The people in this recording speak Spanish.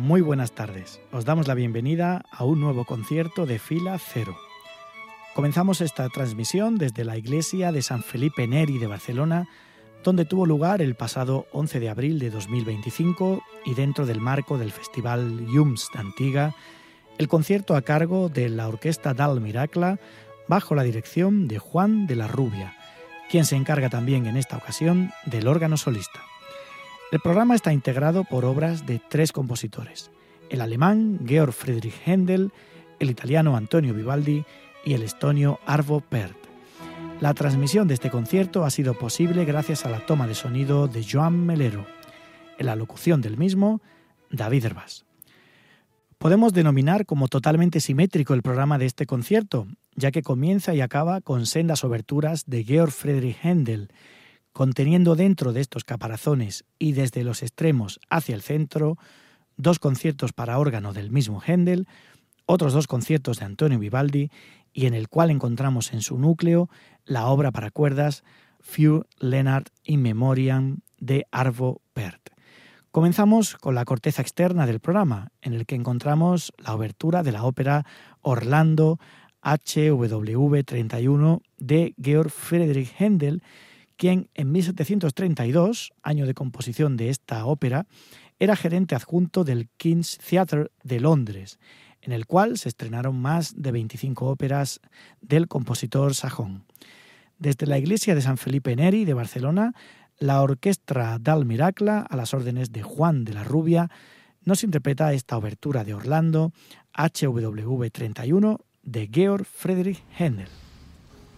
Muy buenas tardes. Os damos la bienvenida a un nuevo concierto de Fila Cero. Comenzamos esta transmisión desde la iglesia de San Felipe Neri de Barcelona, donde tuvo lugar el pasado 11 de abril de 2025 y dentro del marco del Festival Llums d'Antiga, el concierto a cargo de la Orquestra del Miracle bajo la dirección de Juan de la Rubia, quien se encarga también en esta ocasión del órgano solista. El programa está integrado por obras de 3 compositores, el alemán Georg Friedrich Händel, el italiano Antonio Vivaldi y el estonio Arvo Pärt. La transmisión de este concierto ha sido posible gracias a la toma de sonido de Joan Melero, en la locución del mismo, David Herbás. Podemos denominar como totalmente simétrico el programa de este concierto, ya que comienza y acaba con sendas oberturas de Georg Friedrich Händel, conteniendo dentro de estos caparazones y desde los extremos hacia el centro 2 conciertos para órgano del mismo Händel, otros 2 conciertos de Antonio Vivaldi y en el cual encontramos en su núcleo la obra para cuerdas Für Leonard in Memoriam de Arvo Pärt. Comenzamos con la corteza externa del programa, en el que encontramos la obertura de la ópera Orlando HWV 31 de Georg Friedrich Händel, quien en 1732, año de composición de esta ópera, era gerente adjunto del King's Theatre de Londres, en el cual se estrenaron más de 25 óperas del compositor sajón. Desde la iglesia de San Felipe Neri de Barcelona, la Orquestra del Miracle, a las órdenes de Juan de la Rubia, nos interpreta esta obertura de Orlando HWV 31 de Georg Friedrich Händel.